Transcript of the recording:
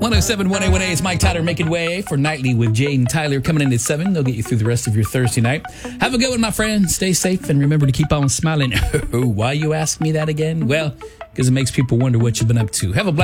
107 1A is Mike Tyler making way for Nightly with Jay and Tyler coming in at 7. They'll get you through the rest of your Thursday night. Have a good one, my friend. Stay safe and remember to keep on smiling. Why you ask me that again? Well, because it makes people wonder what you've been up to. Have a blessed